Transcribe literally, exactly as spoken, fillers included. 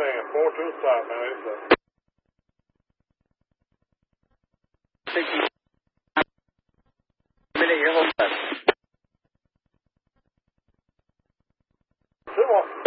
man. Four to the side, man. It's a... sixty minute, your whole left. Two on.